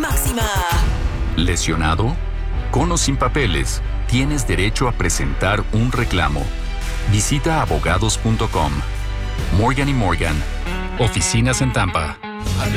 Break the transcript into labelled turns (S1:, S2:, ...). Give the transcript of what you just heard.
S1: máxima.
S2: ¿Lesionado? Con o sin papeles, tienes derecho a presentar un reclamo. Visita abogados.com. Morgan & Morgan. Oficinas en Tampa.